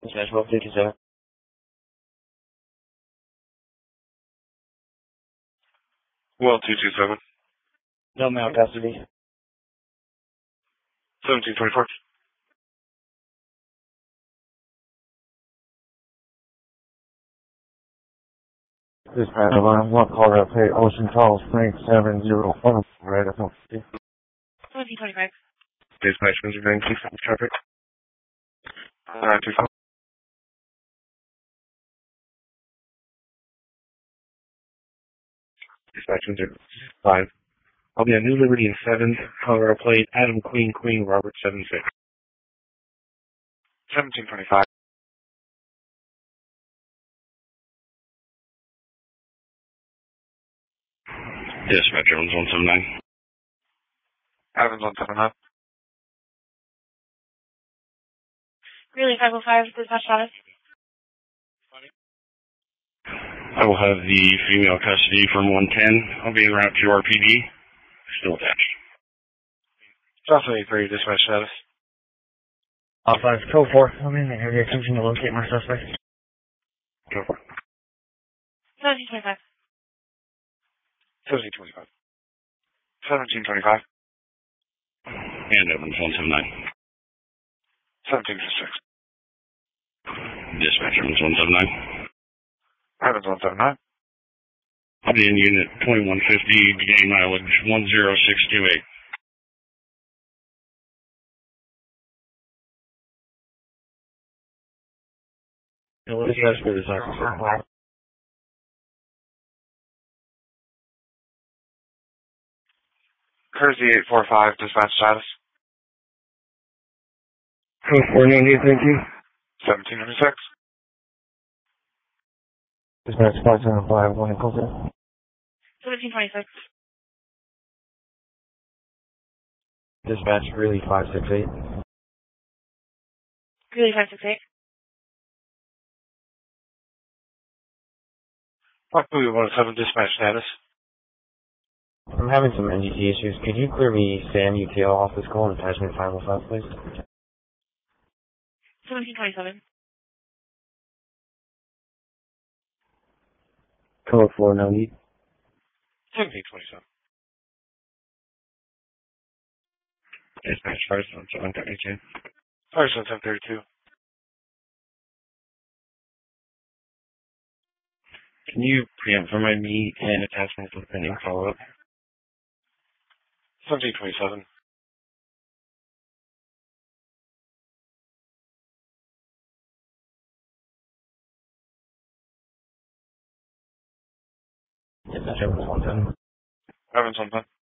Dispatch 1257. Well, 227. No male custody. 1724. Dispatch alarm, one call up, hey, Ocean Falls, Frank 701, right up. 1725. Dispatch, Mr. Van Keith, traffic. 925. Dispatch, Mr. 5. I'll be on New Liberty in 7, Colorado plate, Adam Queen, Robert 76. 1725. Dispatch, Evans 179. Evans 179. Greeley 505, dispatch status. I will have the female custody from 110. I'll be en route to RPD. Still attached. Johnson 83, dispatch status. 5 Code 4. I'm in the area attempting to locate my suspect. Go for it. 1725. 1725. 1725. And Evans 179. 1756. Dispatch Evans 179. Evans 179. I'll be in unit 2150, beginning mileage 10628. Dispatch for this officer. Kersey 845, dispatch status. Code 490, thank you. 1796. Dispatch 575, one call there. 1726. Dispatch Greeley 568. Greeley 568. Rockville 107, dispatch status. I'm having some NGT issues. Could you clear me Sam UTL off this call and attachment 505, please? 1727. Code 490. 1727. Dispatch first on 732. First on 732. Can you preempt for my meet and attachments with pending follow-up? 1727. Dispatch Evans 110. Evans 110.